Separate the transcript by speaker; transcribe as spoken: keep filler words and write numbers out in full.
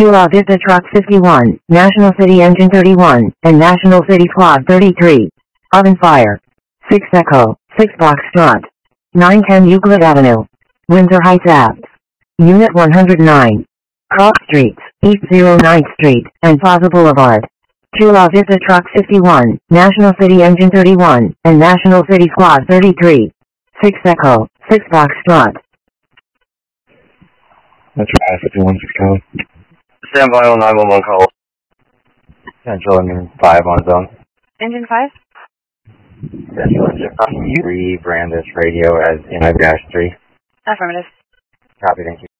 Speaker 1: two La Vista Truck fifty-one, National City Engine thirty-one, and National City Squad thirty-three. Oven Fire. six Echo, six Foxtrot. nine ten Euclid Avenue. Windsor Heights Ave. Unit one hundred nine. Cross Streets, East oh ninth Street, and Plaza Boulevard. two La Vista Truck fifty-one, National City Engine thirty-one, and National City Squad thirty-three. six Echo, six Foxtrot.
Speaker 2: That's right, fifty-one, six Kelly.
Speaker 3: Stand by on nine one one call.
Speaker 2: Central Engine five on zone.
Speaker 4: Engine five?
Speaker 2: Central Engine five. Three Brandis radio as in I dash three.
Speaker 4: Affirmative.
Speaker 2: Copy, thank you.